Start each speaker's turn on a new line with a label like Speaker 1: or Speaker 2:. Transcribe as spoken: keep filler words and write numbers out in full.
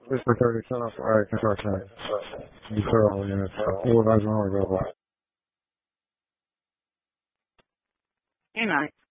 Speaker 1: This for thirty south. All right, construction. You clear all units. Full advisory only available.
Speaker 2: Good night.